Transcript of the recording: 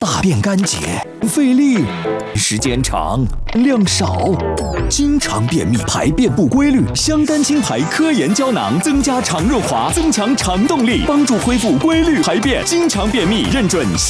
大便干结，费力，时间长，量少，经常便秘，排便不规律。香丹清排科研胶囊增加肠润滑，增强肠动力，帮助恢复规律排便。经常便秘认准